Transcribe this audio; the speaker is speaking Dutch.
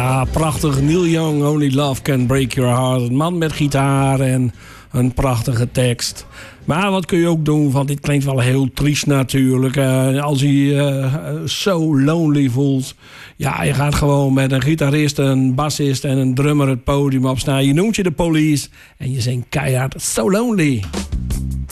Ja, prachtig. Neil Young, Only Love Can Break Your Heart. Een man met gitaar en een prachtige tekst. Maar wat kun je ook doen? Want dit klinkt wel heel triest natuurlijk. Als hij so lonely voelt. Ja, je gaat gewoon met een gitarist, een bassist en een drummer het podium opstaan. Je noemt je de Police en je zingt keihard So Lonely.